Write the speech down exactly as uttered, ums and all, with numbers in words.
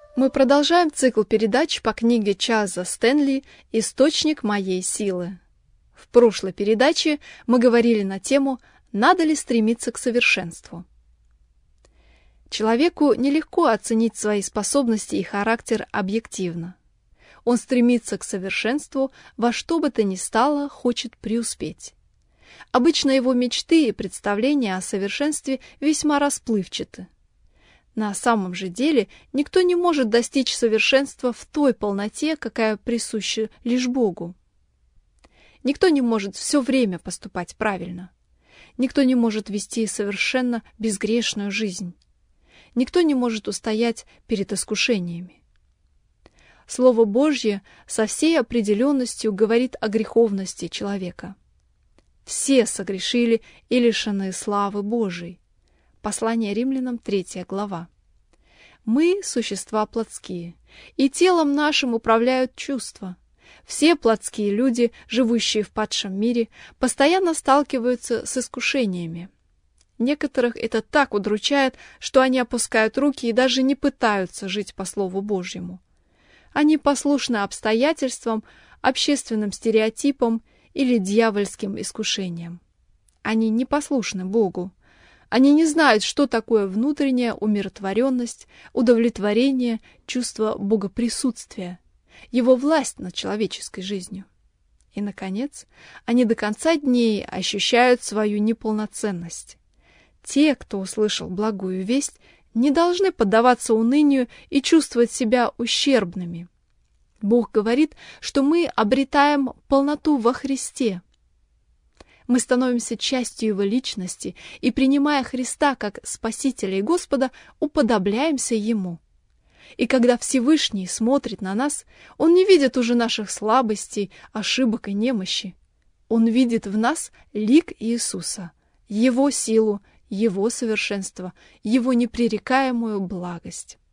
Мы продолжаем цикл передач по книге Чарльза Стэнли «Источник моей силы». В прошлой передаче мы говорили на тему «Надо ли стремиться к совершенству?». Человеку нелегко оценить свои способности и характер объективно. Он стремится к совершенству, во что бы то ни стало, хочет преуспеть. Обычно его мечты и представления о совершенстве весьма расплывчаты. На самом же деле никто не может достичь совершенства в той полноте, какая присуща лишь Богу. Никто не может все время поступать правильно. Никто не может вести совершенно безгрешную жизнь. Никто не может устоять перед искушениями. Слово Божье со всей определенностью говорит о греховности человека. Все согрешили и лишены славы Божией. Послание Римлянам, третья глава. Мы – существа плотские, и телом нашим управляют чувства. Все плотские люди, живущие в падшем мире, постоянно сталкиваются с искушениями. Некоторых это так удручает, что они опускают руки и даже не пытаются жить по Слову Божьему. Они послушны обстоятельствам, общественным стереотипам или дьявольским искушениям. Они не послушны Богу. Они не знают, что такое внутренняя умиротворенность, удовлетворение, чувство богоприсутствия, его власть над человеческой жизнью. И, наконец, они до конца дней ощущают свою неполноценность. Те, кто услышал благую весть, не должны поддаваться унынию и чувствовать себя ущербными. Бог говорит, что мы обретаем полноту во Христе. Мы становимся частью Его личности и, принимая Христа как Спасителя и Господа, уподобляемся Ему. И когда Всевышний смотрит на нас, Он не видит уже наших слабостей, ошибок и немощи. Он видит в нас лик Иисуса, Его силу, Его совершенство, Его непререкаемую благость.